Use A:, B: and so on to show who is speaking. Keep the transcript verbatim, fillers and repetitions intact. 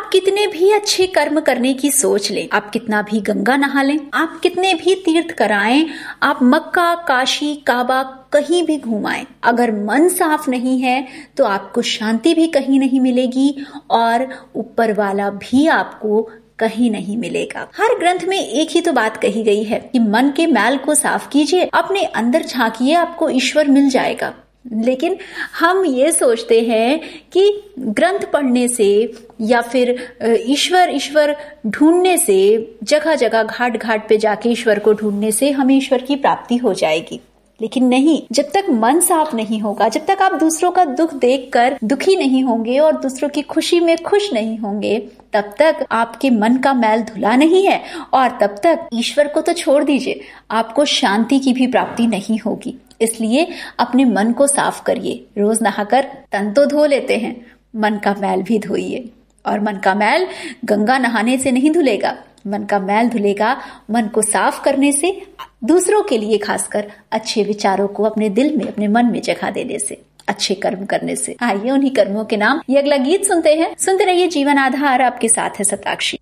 A: कितने भी अच्छे कर्म करने की सोच लें, आप कितना भी गंगा नहा लें, आप कितने भी तीर्थ कराएं, आप मक्का, काशी, काबा कहीं भी घुमाएं, अगर मन साफ नहीं है तो आपको शांति भी कहीं नहीं मिलेगी और ऊपर वाला भी आपको कहीं नहीं मिलेगा। हर ग्रंथ में एक ही तो बात कही गई है कि मन के मैल को साफ कीजिए, अपने अंदर झांकिए, आपको ईश्वर मिल जाएगा। लेकिन हम ये सोचते हैं कि ग्रंथ पढ़ने से या फिर ईश्वर ईश्वर ढूंढने से, जगह जगह घाट घाट पे जाके ईश्वर को ढूंढने से हमें ईश्वर की प्राप्ति हो जाएगी। लेकिन नहीं, जब तक मन साफ नहीं होगा, जब तक आप दूसरों का दुख देखकर दुखी नहीं होंगे और दूसरों की खुशी में खुश नहीं होंगे, तब तक आपके मन का मैल धुला नहीं है और तब तक ईश्वर को तो छोड़ दीजिए, आपको शांति की भी प्राप्ति नहीं होगी। इसलिए अपने मन को साफ करिए। रोज नहाकर तन तो धो लेते हैं, मन का मैल भी धोइए। और मन का मैल गंगा नहाने से नहीं धुलेगा, मन का मैल धुलेगा मन को साफ करने से, दूसरों के लिए खासकर अच्छे विचारों को अपने दिल में, अपने मन में जगह देने से, अच्छे कर्म करने से। आइए उन्हीं कर्मों के नाम ये अगला गीत सुनते हैं। सुनते रहिए जीवन आधार, आपके साथ है सताक्षी।